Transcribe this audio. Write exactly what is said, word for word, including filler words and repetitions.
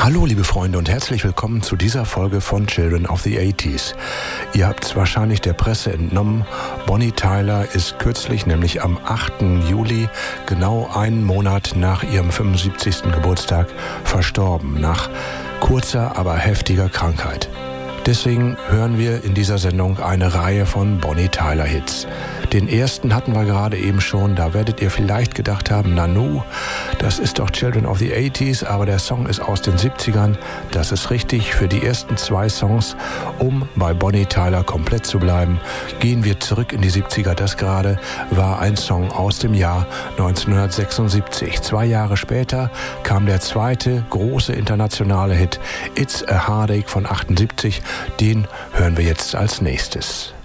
Hallo liebe Freunde und herzlich willkommen zu dieser Folge von Children of the achtziger. Ihr habt es wahrscheinlich der Presse entnommen, Bonnie Tyler ist kürzlich, nämlich am achten Juli, genau einen Monat nach ihrem fünfundsiebzigsten Geburtstag, verstorben, nach kurzer, aber heftiger Krankheit. Deswegen hören wir in dieser Sendung eine Reihe von Bonnie Tyler Hits. Den ersten hatten wir gerade eben schon, da werdet ihr vielleicht gedacht haben, Nanu, das ist doch Children of the achtziger, aber der Song ist aus den siebzigern. Das ist richtig, für die ersten zwei Songs, um bei Bonnie Tyler komplett zu bleiben, gehen wir zurück in die siebziger. Das gerade war ein Song aus dem Jahr neunzehnhundertsechsundsiebzig. Zwei Jahre später kam der zweite große internationale Hit, It's a Heartache von achtundsiebzig. Den hören wir jetzt als nächstes.